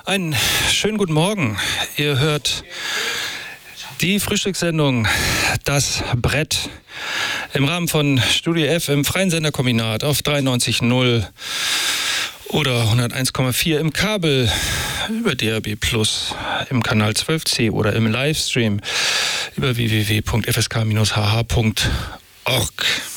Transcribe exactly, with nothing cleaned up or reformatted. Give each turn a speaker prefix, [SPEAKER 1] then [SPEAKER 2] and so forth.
[SPEAKER 1] Einen schönen guten Morgen. Ihr hört die Frühstückssendung Das Brett im Rahmen von Studio F im freien Senderkombinat auf dreiundneunzig Komma null oder hunderteins Komma vier im Kabel über D A B Plus im Kanal zwölf C oder im Livestream über w w w punkt f s k dash h h punkt org.